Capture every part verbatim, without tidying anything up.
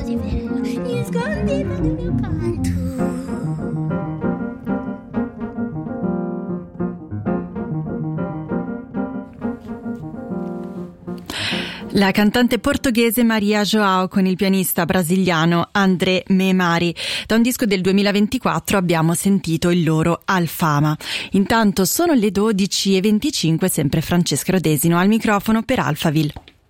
così bello, mi scondeva del mio canto. La cantante portoghese Maria João con il pianista brasiliano André Memari. Da un disco del duemilaventiquattro abbiamo sentito il loro Alfama. Intanto sono le dodici e venticinque, sempre Francesca Rodesino al microfono per Alphaville.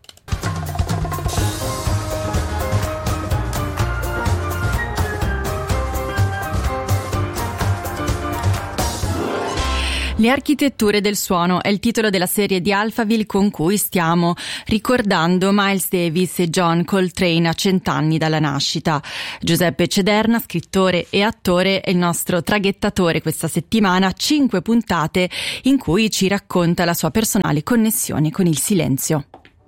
Le architetture del suono è il titolo della serie di Alphaville con cui stiamo ricordando Miles Davis e John Coltrane a cent'anni dalla nascita. Giuseppe Cederna, scrittore e attore, è il nostro traghettatore questa settimana, cinque puntate in cui ci racconta la sua personale connessione con il silenzio.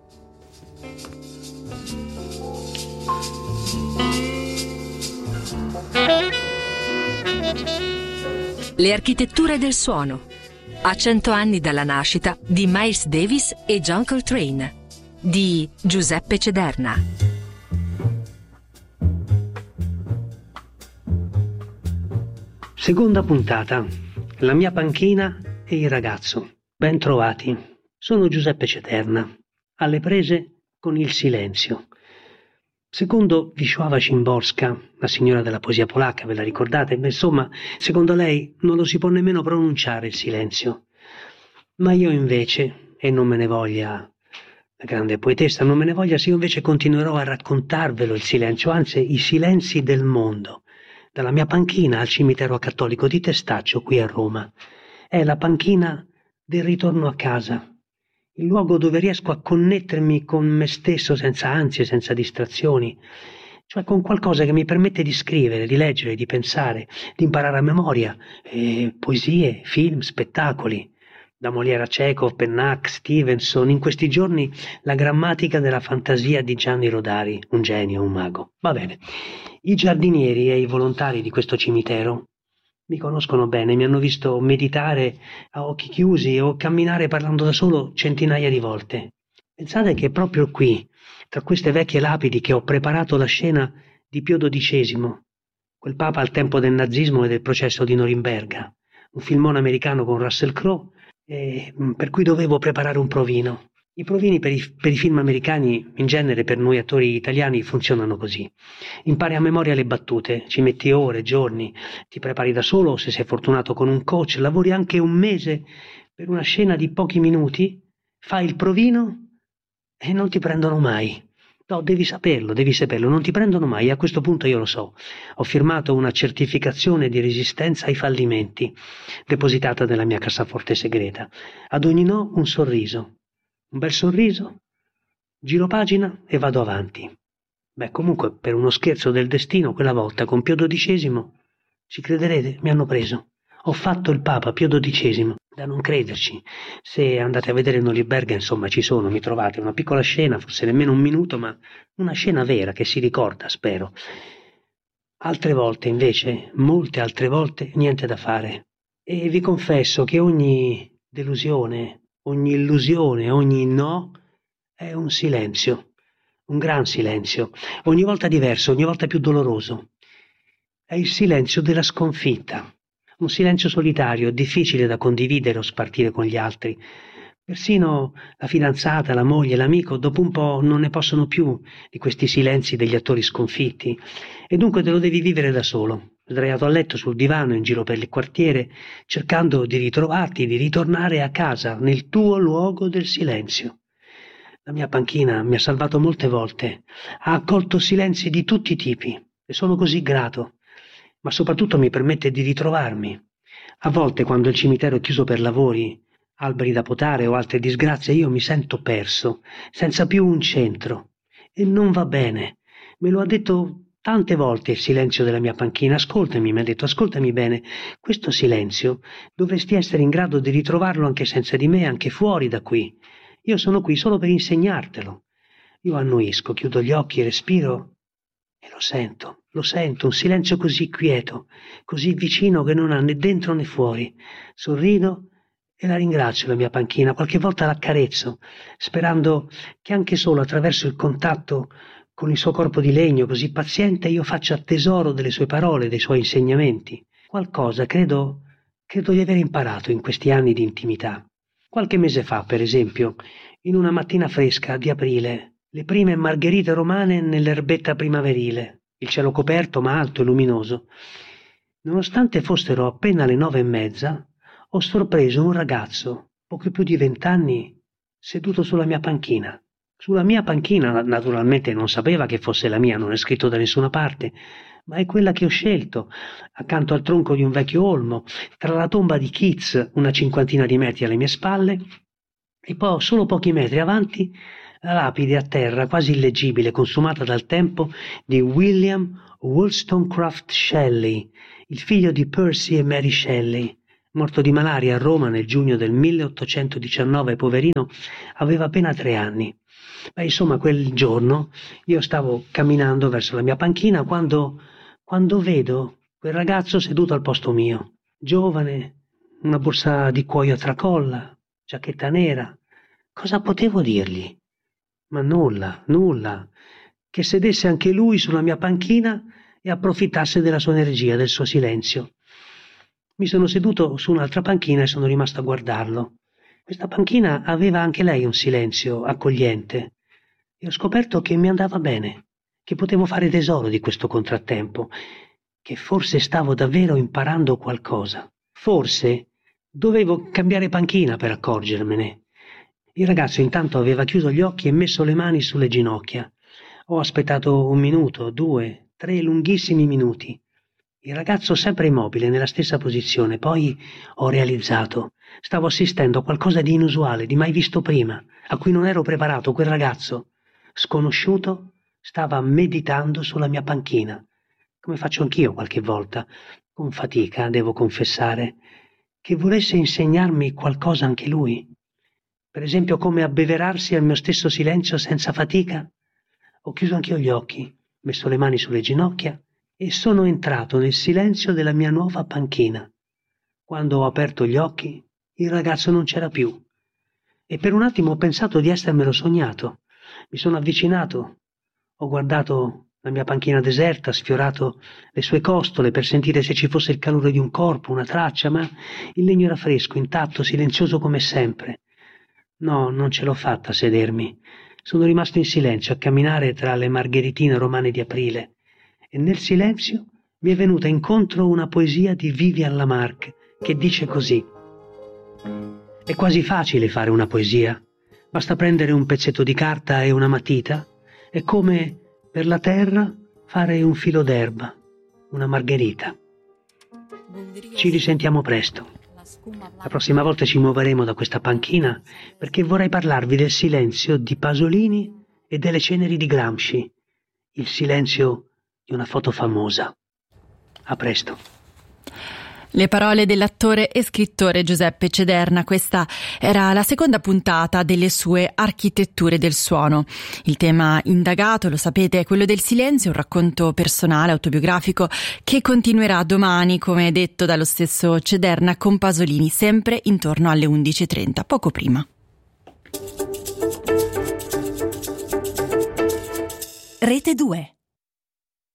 Le architetture del suono. A cento anni dalla nascita di Miles Davis e John Coltrane, di Giuseppe Cederna. Seconda puntata. La mia panchina e il ragazzo. Ben trovati. Sono Giuseppe Cederna, alle prese con il silenzio. Secondo Wisława Szymborska, la signora della poesia polacca, ve la ricordate? Insomma, secondo lei non lo si può nemmeno pronunciare il silenzio. Ma io invece, e non me ne voglia la grande poetessa, non me ne voglia se io invece continuerò a raccontarvelo il silenzio, anzi i silenzi del mondo, dalla mia panchina al cimitero cattolico di Testaccio qui a Roma. È la panchina del ritorno a casa. Il luogo dove riesco a connettermi con me stesso senza ansie, senza distrazioni, cioè con qualcosa che mi permette di scrivere, di leggere, di pensare, di imparare a memoria, eh, poesie, film, spettacoli, da Molière a Chekhov, Pennac, Stevenson, in questi giorni la grammatica della fantasia di Gianni Rodari, un genio, un mago. Va bene, i giardinieri e i volontari di questo cimitero mi conoscono bene, mi hanno visto meditare a occhi chiusi o camminare parlando da solo centinaia di volte. Pensate che proprio qui, tra queste vecchie lapidi, che ho preparato la scena di Pio dodicesimo, quel papa al tempo del nazismo e del processo di Norimberga, un filmone americano con Russell Crowe, eh, per cui dovevo preparare un provino. I provini per i, per i film americani, in genere per noi attori italiani, funzionano così. Impari a memoria le battute, ci metti ore, giorni, ti prepari da solo, se sei fortunato con un coach, lavori anche un mese per una scena di pochi minuti, fai il provino e non ti prendono mai. No, devi saperlo, devi saperlo, non ti prendono mai, a questo punto io lo so. Ho firmato una certificazione di resistenza ai fallimenti, depositata nella mia cassaforte segreta. Ad ogni no un sorriso. Un bel sorriso, giro pagina e vado avanti. Beh, comunque, per uno scherzo del destino, quella volta con Pio dodicesimo, ci crederete, mi hanno preso. Ho fatto il Papa Pio dodicesimo, da non crederci. Se andate a vedere Norimberga, insomma, ci sono, mi trovate una piccola scena, forse nemmeno un minuto, ma una scena vera che si ricorda, spero. Altre volte, invece, molte altre volte, niente da fare. E vi confesso che ogni delusione, ogni illusione, ogni no è un silenzio, un gran silenzio, ogni volta diverso, ogni volta più doloroso. È il silenzio della sconfitta, un silenzio solitario, difficile da condividere o spartire con gli altri. Persino la fidanzata, la moglie, l'amico, dopo un po' non ne possono più di questi silenzi degli attori sconfitti, e dunque te lo devi vivere da solo, sdraiato a letto sul divano in giro per il quartiere, cercando di ritrovarti, di ritornare a casa, nel tuo luogo del silenzio. La mia panchina mi ha salvato molte volte, ha accolto silenzi di tutti i tipi, e sono così grato, ma soprattutto mi permette di ritrovarmi. A volte, quando il cimitero è chiuso per lavori, alberi da potare o altre disgrazie, io mi sento perso, senza più un centro. E non va bene. Me lo ha detto tante volte il silenzio della mia panchina. Ascoltami, mi ha detto, ascoltami bene. Questo silenzio dovresti essere in grado di ritrovarlo anche senza di me, anche fuori da qui. Io sono qui solo per insegnartelo. Io annuisco, chiudo gli occhi, respiro e lo sento, lo sento, un silenzio così quieto, così vicino che non ha né dentro né fuori. Sorrido e la ringrazio la mia panchina, qualche volta l'accarezzo, sperando che anche solo attraverso il contatto con il suo corpo di legno così paziente, io faccia tesoro delle sue parole, dei suoi insegnamenti. Qualcosa credo, credo di aver imparato in questi anni di intimità. Qualche mese fa, per esempio, in una mattina fresca di aprile, le prime margherite romane nell'erbetta primaverile, il cielo coperto ma alto e luminoso. Nonostante fossero appena le nove e mezza, ho sorpreso un ragazzo, poco più di vent'anni, seduto sulla mia panchina. Sulla mia panchina, naturalmente non sapeva che fosse la mia, non è scritto da nessuna parte, ma è quella che ho scelto, accanto al tronco di un vecchio olmo, tra la tomba di Keats, una cinquantina di metri alle mie spalle, e poi solo pochi metri avanti la lapide a terra, quasi illeggibile, consumata dal tempo, di William Wollstonecraft Shelley, il figlio di Percy e Mary Shelley, morto di malaria a Roma nel giugno del milleottocentodiciannove, poverino, aveva appena tre anni. Beh, insomma, quel giorno io stavo camminando verso la mia panchina quando, quando vedo quel ragazzo seduto al posto mio, giovane, una borsa di cuoio a tracolla, giacchetta nera. Cosa potevo dirgli? Ma nulla, nulla. Che sedesse anche lui sulla mia panchina e approfittasse della sua energia, del suo silenzio. Mi sono seduto su un'altra panchina e sono rimasto a guardarlo. Questa panchina aveva anche lei un silenzio accogliente e ho scoperto che mi andava bene, che potevo fare tesoro di questo contrattempo, che forse stavo davvero imparando qualcosa. Forse dovevo cambiare panchina per accorgermene. Il ragazzo intanto aveva chiuso gli occhi e messo le mani sulle ginocchia. Ho aspettato un minuto, due, tre lunghissimi minuti. Il ragazzo sempre immobile, nella stessa posizione. Poi ho realizzato. Stavo assistendo a qualcosa di inusuale, di mai visto prima, a cui non ero preparato. Quel ragazzo, sconosciuto, stava meditando sulla mia panchina, come faccio anch'io qualche volta, con fatica, devo confessare, che volesse insegnarmi qualcosa anche lui. Per esempio come abbeverarsi al mio stesso silenzio senza fatica. Ho chiuso anch'io gli occhi, messo le mani sulle ginocchia e sono entrato nel silenzio della mia nuova panchina. Quando ho aperto gli occhi, il ragazzo non c'era più e per un attimo ho pensato di essermelo sognato. Mi sono avvicinato, ho guardato la mia panchina deserta, sfiorato le sue costole per sentire se ci fosse il calore di un corpo, una traccia, ma il legno era fresco, intatto, silenzioso come sempre. No, non ce l'ho fatta a sedermi. Sono rimasto in silenzio a camminare tra le margheritine romane di aprile e nel silenzio mi è venuta incontro una poesia di Vivian Lamarck che dice così: è quasi facile fare una poesia, basta prendere un pezzetto di carta e una matita, è come per la terra fare un filo d'erba, una margherita. Ci risentiamo presto. La prossima volta ci muoveremo da questa panchina perché vorrei parlarvi del silenzio di Pasolini e delle ceneri di Gramsci, il silenzio di una foto famosa. A presto. Le parole dell'attore e scrittore Giuseppe Cederna. Questa era la seconda puntata delle sue Architetture del suono. Il tema indagato, lo sapete, è quello del silenzio, un racconto personale, autobiografico, che continuerà domani, come detto dallo stesso Cederna, con Pasolini, sempre intorno alle undici e trenta, poco prima. Rete due.